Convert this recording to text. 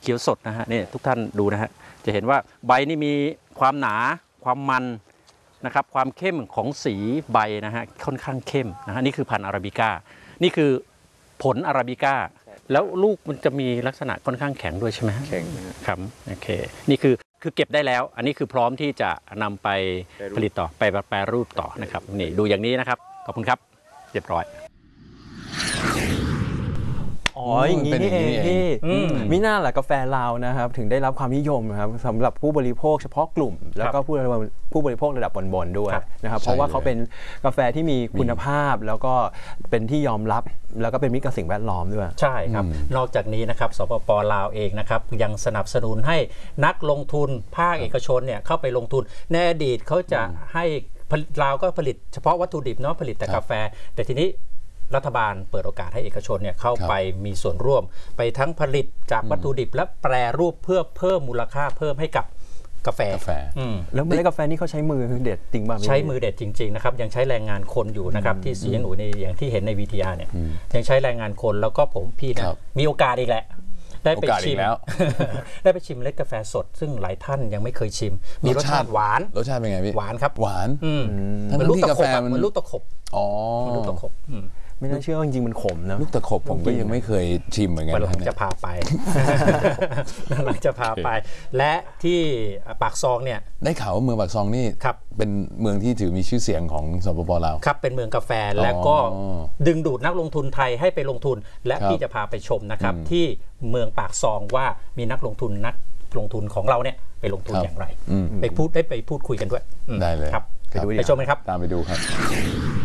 ขียวสดนะฮะนี่ทุกท่านดูนะฮะจะเห็นว่าใบนี่มีความหนาความมันนะครับความเข้มของสีใบนะฮะค่อนข้างเข้มนะฮะนี่คือพันธุ์อาราบิก้านี่คือผลอาราบิก้าแล้วลูกมันจะมีลักษณะค่อนข้างแข็งด้วยใช่ไหมแข็งครับโอเคนี่คือเก็บได้แล้วอันนี้คือพร้อมที่จะนำไปผลิตต่อไปแปรรูปต่อนะครับนี่ดูอย่างนี้นะครับขอบคุณครับเรียบร้อยอ๋ออย่างนี้นี่เองที่มิน่าแหละกาแฟลาวนะครับถึงได้รับความนิยมนะครับสำหรับผู้บริโภคเฉพาะกลุ่มแล้วก็ผู้บริโภคระดับบนๆด้วยนะครับเพราะว่าเขาเป็นกาแฟที่มีคุณภาพแล้วก็เป็นที่ยอมรับแล้วก็เป็นมิตรกับสิ่งแวดล้อมด้วยใช่ครับนอกจากนี้นะครับสปป.ลาวเองนะครับยังสนับสนุนให้นักลงทุนภาคเอกชนเนี่ยเข้าไปลงทุนในอดีตเขาจะให้ลาวก็ผลิตเฉพาะวัตถุดิบเนาะผลิตแต่กาแฟแต่ทีนี้รัฐบาลเปิดโอกาสให้เอกชนเนี่ยเข้าไปมีส่วนร่วมไปทั้งผลิตจากวัตถุดิบและแปรรูปเพื่อเพิ่มมูลค่าเพิ่มให้กับกาแฟแล้วเมล็ดกาแฟนี่เขาใช้มือเด็ดจริงป่ะใช้มือเด็ดจริงๆนะครับยังใช้แรงงานคนอยู่นะครับที่สีหนูในอย่างที่เห็นใน VTR เนี่ยยังใช้แรงงานคนแล้วก็พี่นะมีโอกาสอีกแหละได้ไปชิมได้ไปชิมเมล็ดกาแฟสดซึ่งหลายท่านยังไม่เคยชิมมีรสชาติหวานรสชาติเป็นไงพี่หวานครับหวานทั้งที่กาแฟมันลูกตะขบอ๋อลูกตะขบไม่น่าเชื่อจริงๆมันขมนะลูกตะขบผมก็ยังไม่เคยชิมเหมือนกันหลังจะพาไปหลังจะพาไปและที่ปากซองเนี่ยได้ข่าวว่าเมืองปากซองนี่เป็นเมืองที่ถือมีชื่อเสียงของสปป.ลาวครับเป็นเมืองกาแฟแล้วก็ดึงดูดนักลงทุนไทยให้ไปลงทุนและพี่จะพาไปชมนะครับที่เมืองปากซองว่ามีนักลงทุนของเราเนี่ยไปลงทุนอย่างไรไปพูดคุยกันด้วยได้เลยครับไปชมกันครับตามไปดูครับ